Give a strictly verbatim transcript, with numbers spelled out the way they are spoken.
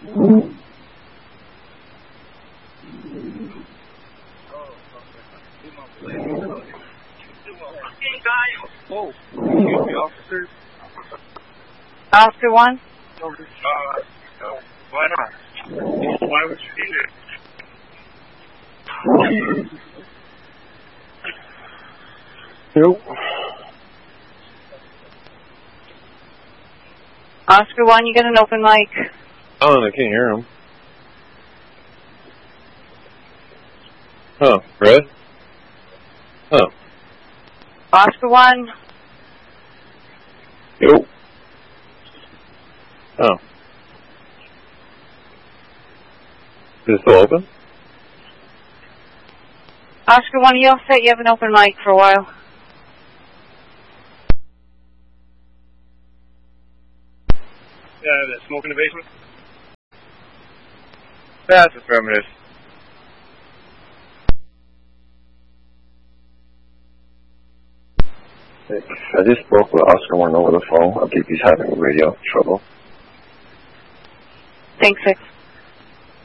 Oh, excuse me, officer. Oscar one? Uh, no, why not? Why would you need it? Nope. Oscar one, you got an open mic. Oh, I can't hear him. Oh, Red? Oh. Oscar one? Nope. Oh. Is it still open? Oscar one, you all set? You have an open mic for a while. Yeah, that smoke in the basement? That's affirmative. I just spoke with Oscar one over the phone. I think he's having radio trouble. Thanks, six.